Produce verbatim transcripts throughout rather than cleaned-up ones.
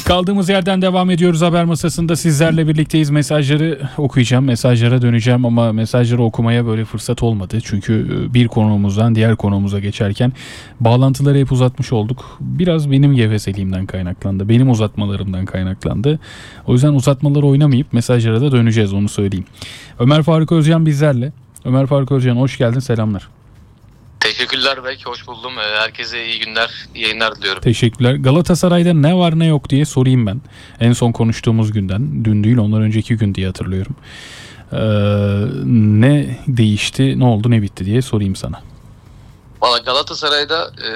Kaldığımız yerden devam ediyoruz. Haber masasında sizlerle birlikteyiz. Mesajları okuyacağım, mesajlara döneceğim ama mesajları okumaya böyle fırsat olmadı. Çünkü bir konuğumuzdan diğer konuğumuza geçerken bağlantıları hep uzatmış olduk. Biraz benim geveseliğimden kaynaklandı, benim uzatmalarımdan kaynaklandı. O yüzden uzatmaları oynamayıp mesajlara da döneceğiz, onu söyleyeyim. Ömer Faruk Özcan bizlerle. Ömer Faruk Özcan, hoş geldin, selamlar. Teşekkürler belki, hoş buldum. Herkese iyi günler, iyi yayınlar diliyorum. Teşekkürler. Galatasaray'da ne var ne yok diye sorayım ben. En son konuştuğumuz günden, dün değil ondan önceki gün diye hatırlıyorum. Ee, ne değişti, ne oldu, ne bitti diye sorayım sana. Valla Galatasaray'da e,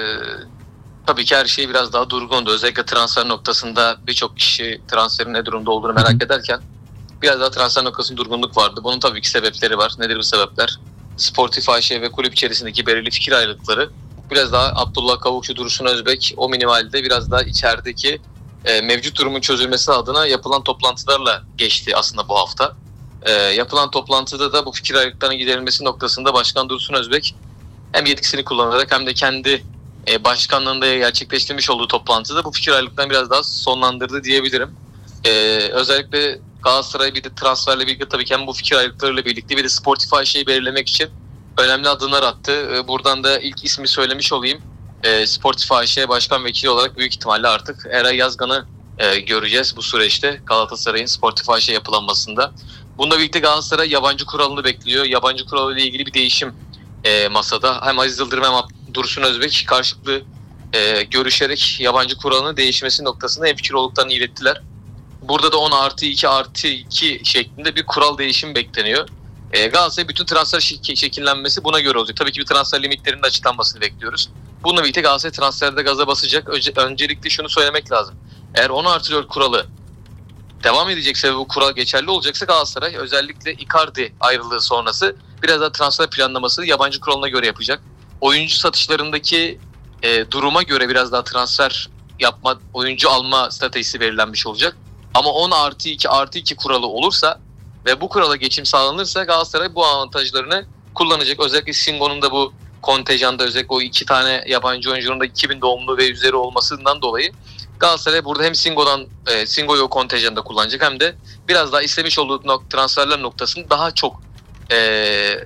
tabii ki her şey biraz daha durgundu. Özellikle transfer noktasında birçok kişi transferin ne durumda olduğunu merak Hı-hı. ederken biraz daha transfer noktasında durgunluk vardı. Bunun tabii ki sebepleri var. Nedir bu sebepler? Sportif A Ş ve kulüp içerisindeki belirli fikir ayrılıkları. Biraz daha Abdullah Kavukçu, Dursun Özbek o minimalde biraz daha içerideki e, mevcut durumun çözülmesi adına yapılan toplantılarla geçti aslında bu hafta. E, yapılan toplantıda da bu fikir ayrılıklarının giderilmesi noktasında Başkan Dursun Özbek hem yetkisini kullanarak hem de kendi e, başkanlığında gerçekleştirmiş olduğu toplantıda bu fikir ayrılıklarını biraz daha sonlandırdı diyebilirim. E, özellikle Galatasaray bir de transferle birlikte tabii ki hem bu fikir ayrılıklarıyla birlikte bir de sportif A Ş'yi belirlemek için önemli adımlar attı. Buradan da ilk ismi söylemiş olayım. Sportif A Ş Başkan Vekili olarak büyük ihtimalle artık Eray Yazgan'ı göreceğiz bu süreçte Galatasaray'ın sportif A Ş yapılanmasında. Bununla birlikte Galatasaray yabancı kuralını bekliyor. Yabancı kuralı ile ilgili bir değişim masada. Hem Aziz Yıldırım hem Dursun Özbek karşılıklı görüşerek yabancı kuralının değişmesi noktasında hemfikir olduklarını ilettiler. Burada da on artı iki artı iki şeklinde bir kural değişimi bekleniyor. E, Galatasaray bütün transfer şek- şekillenmesi buna göre olacak. Tabii ki bir transfer limitlerinin de açıklanmasını bekliyoruz. Bununla birlikte Galatasaray transferde gaza basacak. Önce, öncelikle şunu söylemek lazım. Eğer on artı dört kuralı devam edecekse ve bu kural geçerli olacaksa Galatasaray özellikle Icardi ayrılığı sonrası biraz daha transfer planlamasını yabancı kuralına göre yapacak. Oyuncu satışlarındaki e, duruma göre biraz daha transfer yapma, oyuncu alma stratejisi belirlenmiş olacak. Ama on artı iki artı iki kuralı olursa ve bu kurala geçim sağlanırsa Galatasaray bu avantajlarını kullanacak. Özellikle Singo'nun da bu kontenjanda özellikle o iki tane yabancı oyuncunun da iki bin doğumlu ve üzeri olmasından dolayı Galatasaray burada hem Singo'dan e, Singo'yu o kontenjanda kullanacak hem de biraz daha istemiş olduğu nok- transferler noktasını daha çok e,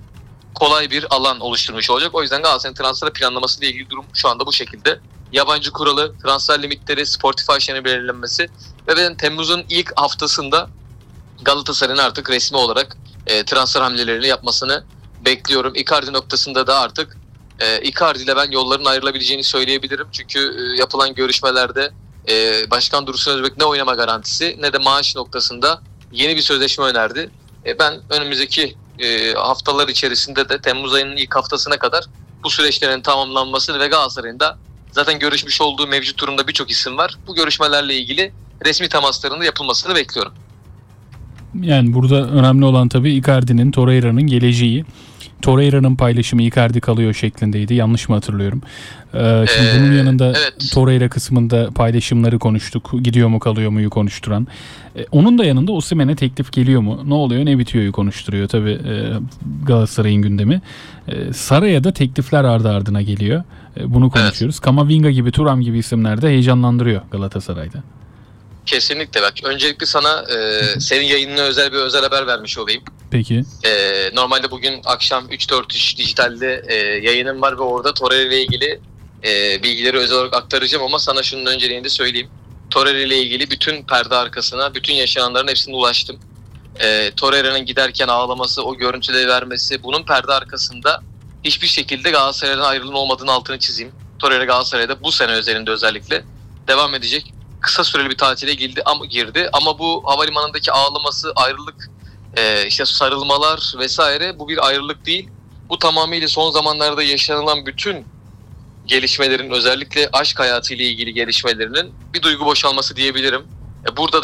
kolay bir alan oluşturmuş olacak. O yüzden Galatasaray'ın transfer planlaması ile ilgili durum şu anda bu şekilde. Yabancı kuralı, transfer limitleri, sportif A Ş'nin belirlenmesi ve ben Temmuz'un ilk haftasında Galatasaray'ın artık resmi olarak e, transfer hamlelerini yapmasını bekliyorum. Icardi noktasında da artık e, Icardi ile ben yolların ayrılabileceğini söyleyebilirim. Çünkü e, yapılan görüşmelerde e, Başkan Dursun Özbek ne oynama garantisi ne de maaş noktasında yeni bir sözleşme önerdi. E, ben önümüzdeki e, haftalar içerisinde de Temmuz ayının ilk haftasına kadar bu süreçlerin tamamlanmasını ve Galatasaray'ın da zaten görüşmüş olduğu mevcut durumda birçok isim var. Bu görüşmelerle ilgili resmi temasların da yapılmasını bekliyorum. Yani burada önemli olan tabii Icardi'nin, Torreira'nın geleceği. Torreira'nın paylaşımı Icardi kalıyor şeklindeydi. Yanlış mı hatırlıyorum? Ee, şimdi ee, bunun yanında evet. Torreira kısmında paylaşımları konuştuk. Gidiyor mu kalıyor muyu konuşturan. Ee, onun da yanında Osimhen'e teklif geliyor mu? Ne oluyor ne bitiyoryu konuşturuyor tabii e, Galatasaray'ın gündemi. E, Saray'a da teklifler ardı ardına geliyor. E, bunu konuşuyoruz. Evet. Kamavinga gibi, Thuram gibi isimler de heyecanlandırıyor Galatasaray'da. Kesinlikle bak. Öncelikle sana e, senin yayınına özel bir özel haber vermiş olayım. Peki. E, normalde bugün akşam üç dört üç dijitalde e, yayınım var ve orada Torreira ile ilgili e, bilgileri özel olarak aktaracağım ama sana şunun önceliğinde söyleyeyim. Torreira ile ilgili bütün perde arkasına, bütün yaşananların hepsine ulaştım. E, Torreira'nın giderken ağlaması, o görüntüleri vermesi, bunun perde arkasında hiçbir şekilde Galatasaray'dan ayrılma olmadığını altını çizeyim. Torreira Galatasaray'da bu sene özelinde özellikle devam edecek. Kısa süreli bir tatile girdi ama girdi ama bu havalimanındaki ağlaması, ayrılık, e, işte sarılmalar vesaire bu bir ayrılık değil. Bu tamamıyla son zamanlarda yaşanılan bütün gelişmelerin özellikle aşk hayatıyla ilgili gelişmelerinin bir duygu boşalması diyebilirim. E, burada da